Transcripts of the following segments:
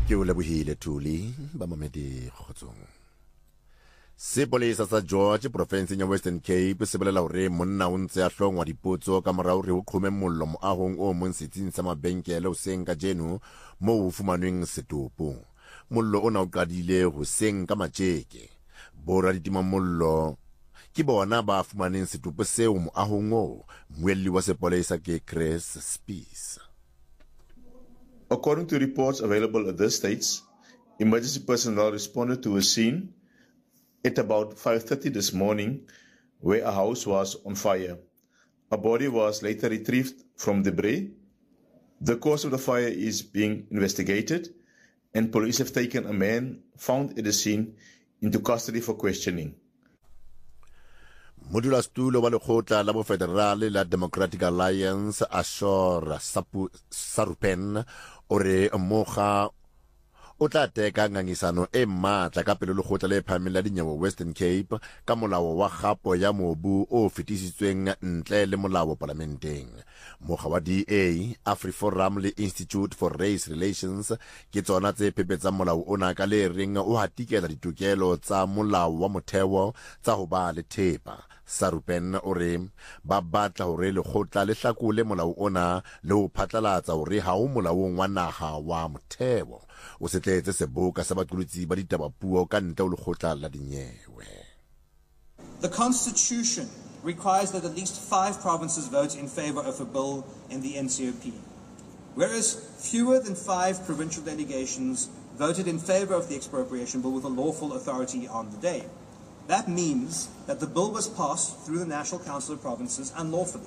ke o lebohile Thuli ba mamedi kgotsong. Sepolesa sa George provinceng ya Western Cape se bolela hore monna o ntse a hlongwa dipotso ka morao re ho qhome mollo moahong o mong setsing sa mabenkele o seng ka jeno moo ho fumanweng setopo. Mollo ona o qadile hoseng ka matjeke. Bora ditima mollo ke bona ba fumaneng setopo seo moahong o. Mmuelli wa sepolesa ke Chris Spies. According to reports available at this stage, emergency personnel responded to a scene at about 5:30 this morning where a house was on fire. A body was later retrieved from debris. The cause of the fire is being investigated, and police have taken a man found at the scene into custody for questioning. Modulasetulo wa lekgotla la Federale la Democratic Alliance Ashore Sarupen ore moga o tla teka ngangisano e matla ka pele lekgotla le phahameng la dinyewe Western Cape ka molao wa gapo ya mobu o fetisitsweng ntle le molao parlamenteng. Moga wa DA AfriForum le Institute for Race Relations ke tsona tse phepetsang molao ona ka le reng o hatikela ditokelo tsa molao wa motheo tsa ho ba le thepa. Sarupen ore ba batla hore lekgotla le hlakole molao ona le ho phatlalatsa hore ha o molaong wa naha wa motheo o setletse seboka sa baqolotsi ba ditabapuo ka ntle ho lekgotla la dinyewe. The Constitution requires that at least 5 provinces vote in favor of a bill in the NCOP, whereas fewer than 5 provincial delegations voted in favor of the expropriation bill with a lawful authority on the day. That means that the bill was passed through the National Council of Provinces unlawfully.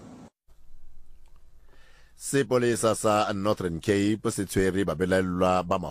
Sepolesa sa Northern Cape se tshwere babelaellwa ba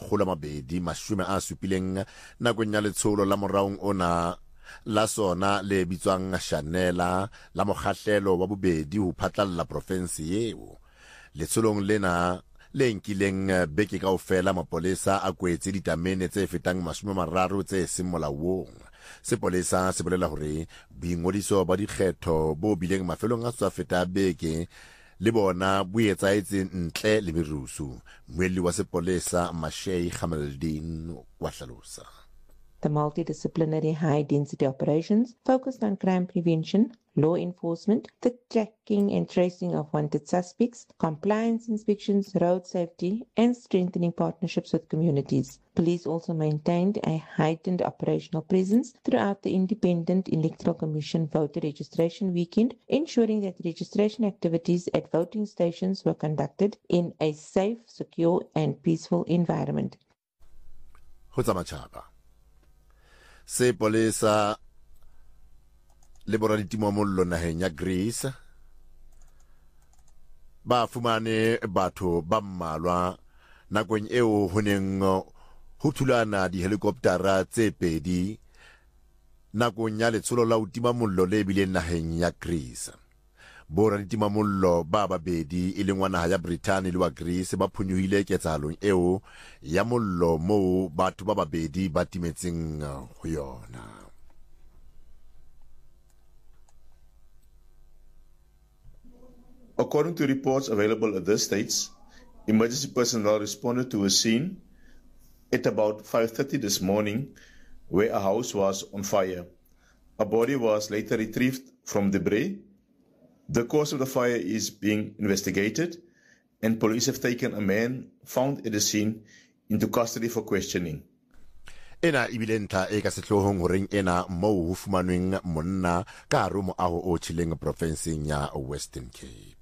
270 nakong ya letsholo la moraong ona la sona le bitswang Shanela la mokgahlelo wa bobedi ho phatlalla province eo. Letsholong lena le nkileng beke kaofela mapolesa a kwetse ditamene tse fetang 30 tse seng molaong. Sepolesa se bolela hore boingodiso ba dikgetho bo bileng mafelong a sa feta beke le bona bo etsaetse ntle le merusu. Mmuelli wa sepolesa Mashei Khamaldin wa hlalosa. The multidisciplinary high-density operations focused on crime prevention, law enforcement, the tracking and tracing of wanted suspects, compliance inspections, road safety, and strengthening partnerships with communities. Police also maintained a heightened operational presence throughout the Independent Electoral Commission voter registration weekend, ensuring that registration activities at voting stations were conducted in a safe, secure, and peaceful environment. Sepolesa le boraditimo mollo naheng ya Greece ba fumane batho ba mmalwa nakong eo ho neng ho thulana dihelikoptara tse pedi nakong ya letsholo la ho tima mollo le bileng naheng ya Greece. Boraditimo mollo ba babedi e leng wa naha ya Britain le wa Greece ba phunyohile ketsahalong eo ya mollo moo batho ba babedi ba timetseng ho yona. According to reports available at this stage, emergency personnel responded to a scene at about 5:30 this morning where a house was on fire. A body was later retrieved from debris. The cause of the fire is being investigated, and police have taken a man found at the scene into custody for questioning. Ena ibilenta e ka sehlohong horeng ena moo ho fumanweng monna ka hare ho moaho o tshileng provinceng ya Western Cape.